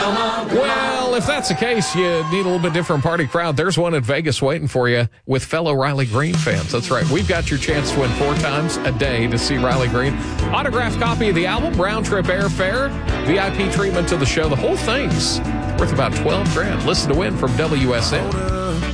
Well, if that's the case, you need a little bit different party crowd. There's one in Vegas waiting for you with fellow Riley Green fans. That's right. We've got your chance to win 4 times a day to see Riley Green. Autographed copy of the album, round-trip airfare, VIP treatment to the show. The whole thing's worth about $12,000. Listen to win from WSN.